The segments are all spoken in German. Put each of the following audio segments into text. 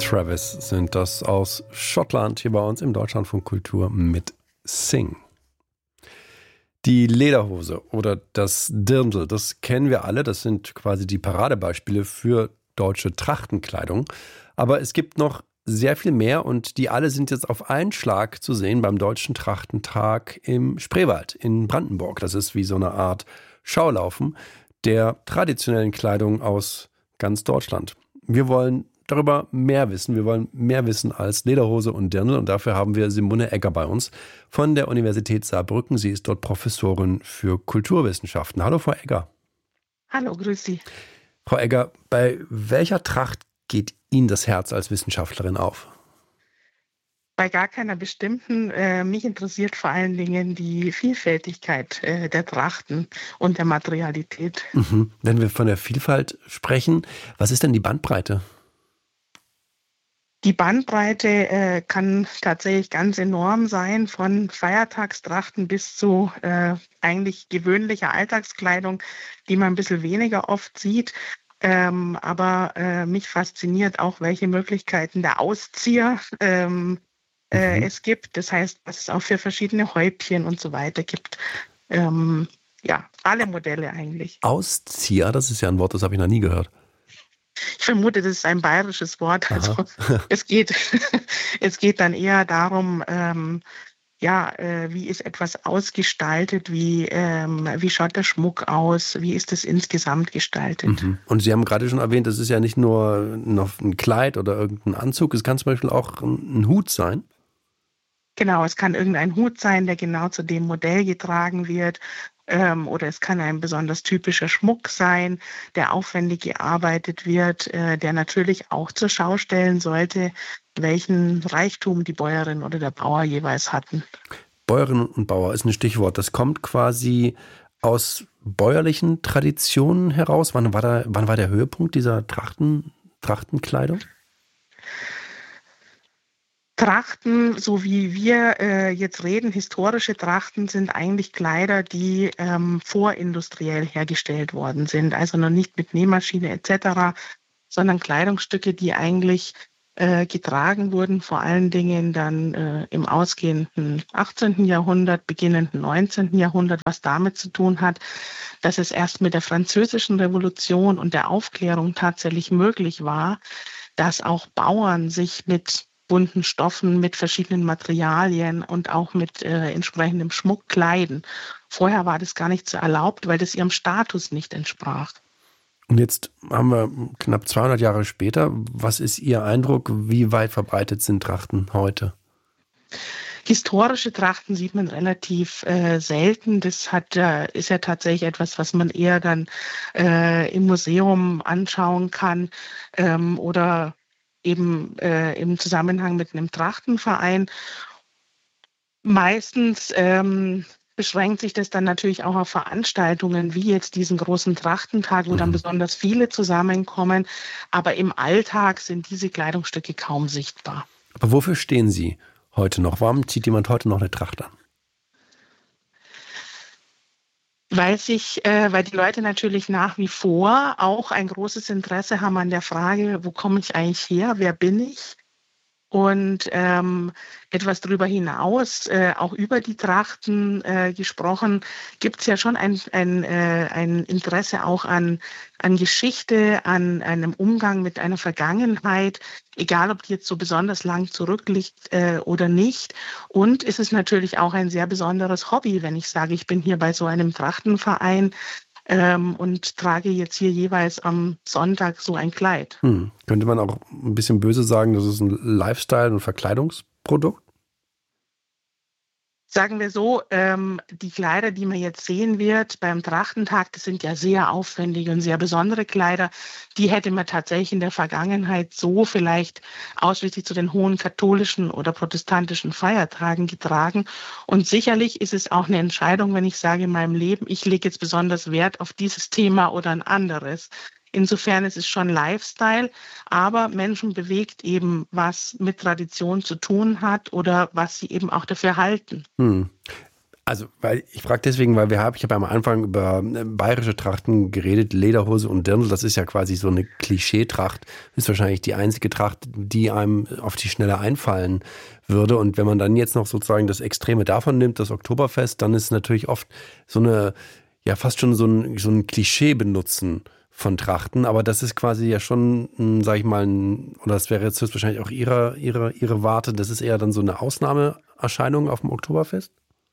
Travis sind das aus Schottland hier bei uns im Deutschlandfunk Kultur mit Sing. Die Lederhose oder das Dirndl, das kennen wir alle. Das sind quasi die Paradebeispiele für deutsche Trachtenkleidung. Aber es gibt noch sehr viel mehr und die alle sind jetzt auf einen Schlag zu sehen beim Deutschen Trachtentag im Spreewald in Brandenburg. Das ist wie so eine Art Schaulaufen der traditionellen Kleidung aus ganz Deutschland. Wir wollen darüber mehr wissen. Wir wollen mehr wissen als Lederhose und Dirndl. Und dafür haben wir Simone Egger bei uns von der Universität Saarbrücken. Sie ist dort Professorin für Kulturwissenschaften. Hallo, Frau Egger. Hallo, grüß Sie. Frau Egger, bei welcher Tracht geht Ihnen das Herz als Wissenschaftlerin auf? Bei gar keiner bestimmten. Mich interessiert vor allen Dingen die Vielfältigkeit der Trachten und der Materialität. Wenn wir von der Vielfalt sprechen, was ist denn die Bandbreite? Die Bandbreite kann tatsächlich ganz enorm sein, von Feiertagstrachten bis zu eigentlich gewöhnlicher Alltagskleidung, die man ein bisschen weniger oft sieht. Aber mich fasziniert auch, welche Möglichkeiten der Auszieher es gibt. Das heißt, was es auch für verschiedene Häubchen und so weiter gibt. Alle Modelle eigentlich. Auszieher, das ist ja ein Wort, das habe ich noch nie gehört. Ich vermute, das ist ein bayerisches Wort. Also es geht dann eher darum, wie ist etwas ausgestaltet, wie schaut der Schmuck aus, wie ist es insgesamt gestaltet. Und Sie haben gerade schon erwähnt, das ist ja nicht nur noch ein Kleid oder irgendein Anzug, es kann zum Beispiel auch ein Hut sein. Genau, es kann irgendein Hut sein, der genau zu dem Modell getragen wird. Oder es kann ein besonders typischer Schmuck sein, der aufwendig gearbeitet wird, der natürlich auch zur Schau stellen sollte, welchen Reichtum die Bäuerin oder der Bauer jeweils hatten. Bäuerin und Bauer ist ein Stichwort. Das kommt quasi aus bäuerlichen Traditionen heraus. Wann war der Höhepunkt dieser Trachtenkleidung? Trachten, so wie wir jetzt reden, historische Trachten sind eigentlich Kleider, die vorindustriell hergestellt worden sind. Also noch nicht mit Nähmaschine etc., sondern Kleidungsstücke, die eigentlich getragen wurden, vor allen Dingen dann im ausgehenden 18. Jahrhundert, beginnenden 19. Jahrhundert, was damit zu tun hat, dass es erst mit der Französischen Revolution und der Aufklärung tatsächlich möglich war, dass auch Bauern sich mit bunten Stoffen, mit verschiedenen Materialien und auch mit entsprechendem Schmuck kleiden. Vorher war das gar nicht so erlaubt, weil das ihrem Status nicht entsprach. Und jetzt haben wir knapp 200 Jahre später. Was ist Ihr Eindruck? Wie weit verbreitet sind Trachten heute? Historische Trachten sieht man relativ selten. Das ist ja tatsächlich etwas, was man eher dann im Museum anschauen kann oder eben im Zusammenhang mit einem Trachtenverein. Meistens beschränkt sich das dann natürlich auch auf Veranstaltungen wie jetzt diesen großen Trachtentag, wo dann besonders viele zusammenkommen. Aber im Alltag sind diese Kleidungsstücke kaum sichtbar. Aber wofür stehen Sie heute noch? Warum zieht jemand heute noch eine Tracht an? Weil die Leute natürlich nach wie vor auch ein großes Interesse haben an der Frage, wo komme ich eigentlich her, wer bin ich? Und etwas darüber hinaus, auch über die Trachten gesprochen, gibt es ja schon ein Interesse auch an Geschichte, an einem Umgang mit einer Vergangenheit, egal ob die jetzt so besonders lang zurückliegt oder nicht. Und es ist natürlich auch ein sehr besonderes Hobby, wenn ich sage, ich bin hier bei so einem Trachtenverein und trage jetzt hier jeweils am Sonntag so ein Kleid. Könnte man auch ein bisschen böse sagen, das ist ein Lifestyle- und Verkleidungsprodukt? Sagen wir so, die Kleider, die man jetzt sehen wird beim Trachtentag, das sind ja sehr aufwendige und sehr besondere Kleider. Die hätte man tatsächlich in der Vergangenheit so vielleicht ausschließlich zu den hohen katholischen oder protestantischen Feiertagen getragen. Und sicherlich ist es auch eine Entscheidung, wenn ich sage in meinem Leben, ich lege jetzt besonders Wert auf dieses Thema oder ein anderes. Insofern ist es schon Lifestyle, aber Menschen bewegt eben, was mit Tradition zu tun hat oder was sie eben auch dafür halten. Also, weil ich frage deswegen, weil ich habe am Anfang über bayerische Trachten geredet, Lederhose und Dirndl, das ist ja quasi so eine Klischeetracht, ist wahrscheinlich die einzige Tracht, die einem auf die Schnelle einfallen würde. Und wenn man dann jetzt noch sozusagen das Extreme davon nimmt, das Oktoberfest, dann ist natürlich oft so eine, ja fast schon so ein Klischee benutzen von Trachten, aber das ist quasi ja schon, sag ich mal, oder das wäre jetzt wahrscheinlich auch Ihre Warte, das ist eher dann so eine Ausnahmeerscheinung auf dem Oktoberfest?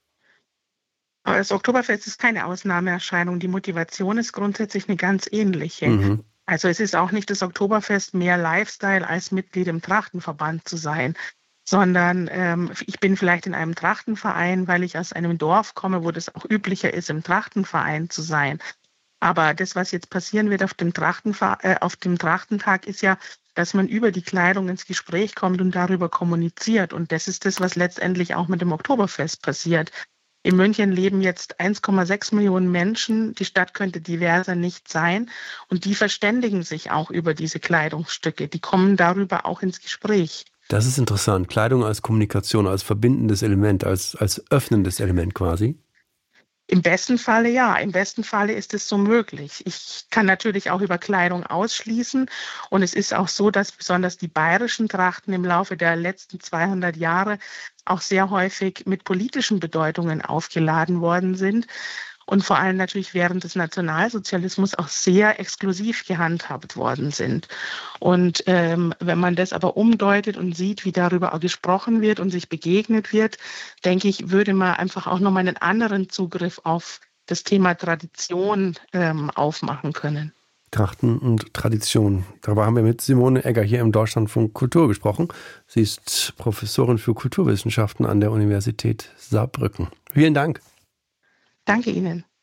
Aber das Oktoberfest ist keine Ausnahmeerscheinung. Die Motivation ist grundsätzlich eine ganz ähnliche. Mhm. Also es ist auch nicht das Oktoberfest mehr Lifestyle, als Mitglied im Trachtenverband zu sein, sondern ich bin vielleicht in einem Trachtenverein, weil ich aus einem Dorf komme, wo das auch üblicher ist, im Trachtenverein zu sein. Aber das, was jetzt passieren wird auf dem Trachtentag, ist ja, dass man über die Kleidung ins Gespräch kommt und darüber kommuniziert. Und das ist das, was letztendlich auch mit dem Oktoberfest passiert. In München leben jetzt 1,6 Millionen Menschen. Die Stadt könnte diverser nicht sein. Und die verständigen sich auch über diese Kleidungsstücke. Die kommen darüber auch ins Gespräch. Das ist interessant. Kleidung als Kommunikation, als verbindendes Element, als öffnendes Element quasi. Im besten Falle ja, im besten Falle ist es so möglich. Ich kann natürlich auch über Kleidung ausschließen und es ist auch so, dass besonders die bayerischen Trachten im Laufe der letzten 200 Jahre auch sehr häufig mit politischen Bedeutungen aufgeladen worden sind und vor allem natürlich während des Nationalsozialismus auch sehr exklusiv gehandhabt worden sind. Und wenn man das aber umdeutet und sieht, wie darüber auch gesprochen wird und sich begegnet wird, denke ich, würde man einfach auch nochmal einen anderen Zugriff auf das Thema Tradition aufmachen können. Trachten und Tradition. Darüber haben wir mit Simone Egger hier im Deutschlandfunk Kultur gesprochen. Sie ist Professorin für Kulturwissenschaften an der Universität Saarbrücken. Vielen Dank. Danke Ihnen.